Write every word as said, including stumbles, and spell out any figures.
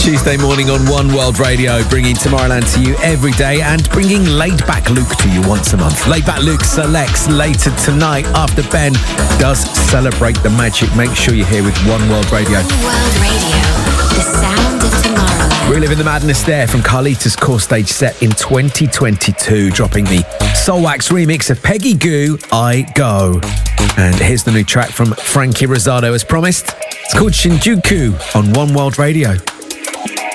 Tuesday morning on One World Radio, bringing Tomorrowland to you every day and bringing Laid Back Luke to you once a month. Laid Back Luke selects later tonight after Ben does celebrate the magic. Make sure you're here with One World Radio. One World Radio, the sound of Tomorrowland. Reliving the madness there from Carlita's core stage set in twenty twenty-two, dropping the Soulwax remix of Peggy Gou, I Go. And here's the new track from Frankie Rosado as promised. It's called Shinjuku on One World Radio.